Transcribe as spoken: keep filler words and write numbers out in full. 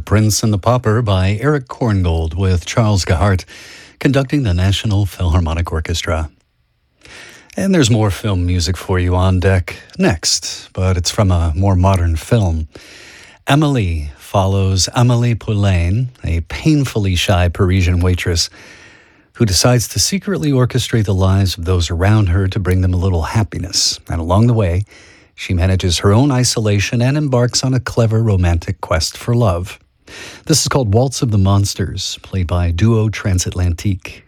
Prince and the Pauper by Eric Korngold with Charles Gahart conducting the National Philharmonic Orchestra. And there's more film music for you on deck next, but it's from a more modern film. Amélie follows Amélie Poulain, a painfully shy Parisian waitress who decides to secretly orchestrate the lives of those around her to bring them a little happiness. And along the way, she manages her own isolation and embarks on a clever romantic quest for love. This is called Waltz of the Monsters, played by Duo Transatlantique.